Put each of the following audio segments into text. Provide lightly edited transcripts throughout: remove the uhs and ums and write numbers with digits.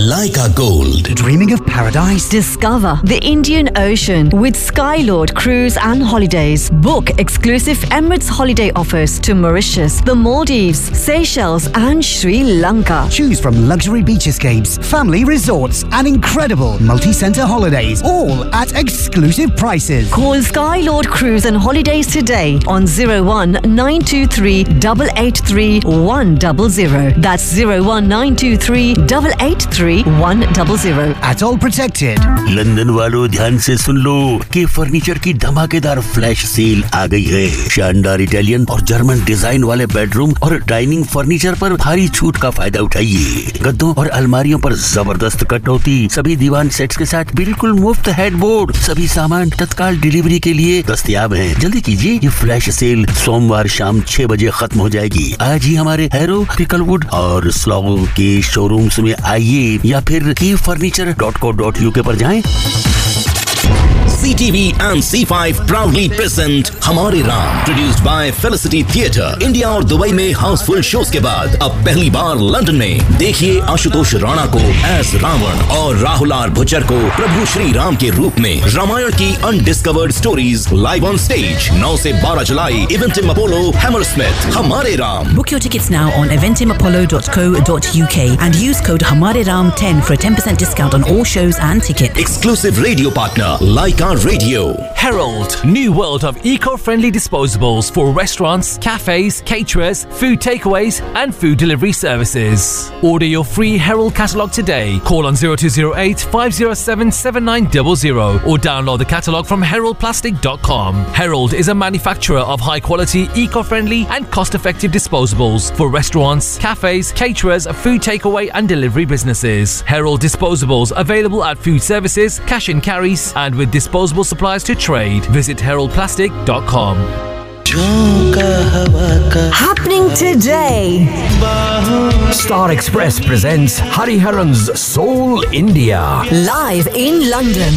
Laika Gold. Dreaming of paradise? Discover the Indian Ocean with Skylord Cruise and Holidays. Book exclusive Emirates holiday offers to Mauritius, the Maldives, Seychelles and Sri Lanka. Choose from luxury beach escapes, family resorts and incredible multi-center holidays, all at exclusive prices. Call Skylord Cruise and Holidays today on 01923 883 100. That's 01923 883 100. At all protected. London वालों ध्यान से सुन लो कि furniture की धमाकेदार flash sale आ गई है। शानदार Italian और जर्मन डिजाइन वाले बेडरूम और डाइनिंग फर्नीचर पर भारी छूट का फायदा उठाइए। गद्दों और अलमारियों पर जबरदस्त कटौती, सभी दीवान सेट्स के साथ बिल्कुल मुफ्त हेडबोर्ड। सभी सामान तत्काल डिलीवरी के लिए दस्तयाब हैं। जल्दी कीजिए, ये फ्लैश सेल सोमवार शाम 6 बजे खत्म हो जाएगी। आज ही हमारे हैरो, क्रिकलवुड और स्लॉगो के शोरूम्स में आइए या फिर keyfurniture.co.uk पर जाएं। CTV and C5 proudly present हमारे Ram, produced by Felicity Theatre। India और दुबई में हाउसफुल शोज के बाद अब पहली बार लंदन में देखिए आशुतोष राणा को एज रावण और राहुल आर भुच्चर को प्रभु श्री राम के रूप में। रामायण की undiscovered stories live on stage 9 से 12 जुलाई, इवेंटिम अपोलो, हैमरस्मिथ। हमारे Ram. Book your tickets now on eventimapollo.co.uk and use code Hamare Ram 10 for a 10% discount on all shows and tickets. Exclusive radio partner Laika Radio. Herald, new world of eco-friendly disposables for restaurants, cafes, caterers, food takeaways and food delivery services. Order your free Herald catalogue today. Call on 0208 507 7900 or download the catalogue from heraldplastic.com. Herald is a manufacturer of high-quality, eco-friendly and cost-effective disposables for restaurants, cafes, caterers, food takeaway and delivery businesses. Herald disposables available at food services, cash and carries and with disposable supplies to trade. Visit heraldplastic.com. Happening today. Star Express presents Hariharan's Soul India. Live in London.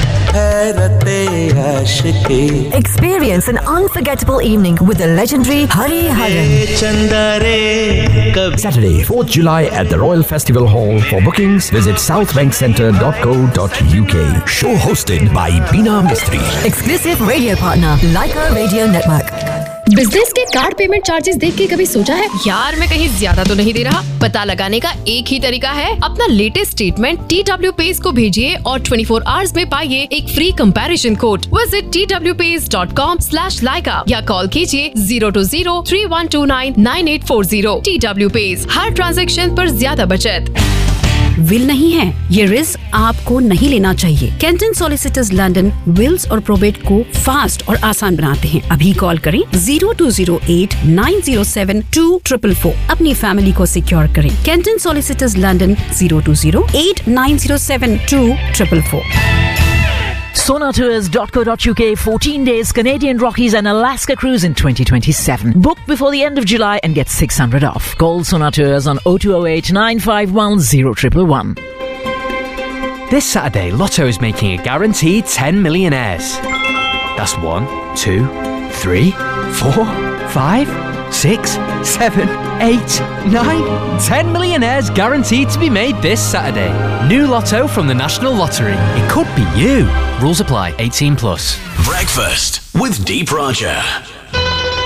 Experience an unforgettable evening with the legendary Hariharan. Saturday, 4th July at the Royal Festival Hall. For bookings, visit southbankcentre.co.uk. Show hosted by Beena Mistry. Exclusive radio partner Laika Radio Network. Business के card payment charges देख के कभी सोचा है यार मैं कहीं ज्यादा तो नहीं दे रहा? पता लगाने का एक ही तरीका है, अपना लेटेस्ट स्टेटमेंट TWPays को भेजिए और 24 आवर्स में पाइए एक free comparison code. Visit twpays.com/laika या कॉल कीजिए 02031299840। TWPays, हर ट्रांजैक्शन पर ज्यादा बचत। विल नहीं है, ये रिस्क आपको नहीं लेना चाहिए। कैंटन सॉलिसिटर्स लंदन विल्स और प्रोबेट को फास्ट और आसान बनाते हैं। अभी कॉल करें 0208 907 2444। अपनी फैमिली को सिक्योर करें। Canton solicitors London 0208 907 2444। Sonatours.co.uk 14 days Canadian Rockies and Alaska cruise in 2027. Book before the end of July and get $600 off. Call Sonatours on 0208 951 0111. This Saturday, Lotto is making a guaranteed 10 millionaires. That's 1, 2, 3, 4, 5, 6, 7, 8, 9, 10 millionaires guaranteed to be made this Saturday. New Lotto from the National Lottery. It could be you. Rules apply. 18+. Breakfast with Deep Raja.